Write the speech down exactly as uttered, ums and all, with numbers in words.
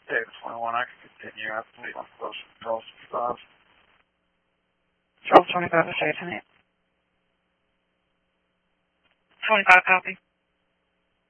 David twenty-one, I can continue. I believe I'm close to Charles twenty-five. Charles twenty-five, to say tonight. twenty-five, copy.